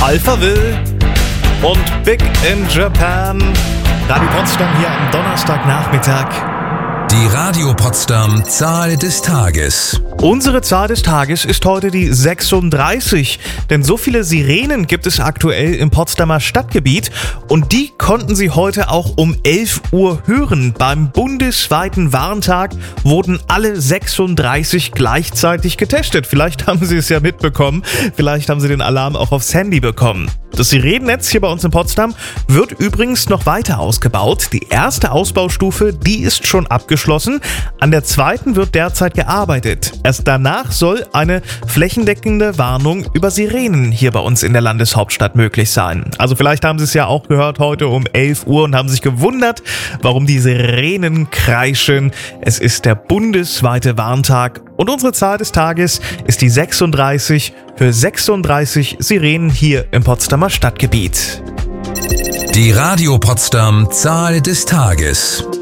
Alphaville und Big in Japan. Radio Potsdam hier am Donnerstagnachmittag. Die Radio Potsdam Zahl des Tages. Unsere Zahl des Tages ist heute die 36, denn so viele Sirenen gibt es aktuell im Potsdamer Stadtgebiet und die konnten Sie heute auch um 11 Uhr hören. Beim bundesweiten Warntag wurden alle 36 gleichzeitig getestet. Vielleicht haben Sie es ja mitbekommen, vielleicht haben Sie den Alarm auch aufs Handy bekommen. Das Sirenennetz hier bei uns in Potsdam wird übrigens noch weiter ausgebaut. Die erste Ausbaustufe, die ist schon abgeschlossen. An der zweiten wird derzeit gearbeitet. Erst danach soll eine flächendeckende Warnung über Sirenen hier bei uns in der Landeshauptstadt möglich sein. Also vielleicht haben Sie es ja auch gehört heute um 11 Uhr und haben sich gewundert, warum die Sirenen kreischen. Es ist der bundesweite Warntag und unsere Zahl des Tages ist die 36 für 36 Sirenen hier im Potsdamer Stadtgebiet. Die Radio Potsdam Zahl des Tages.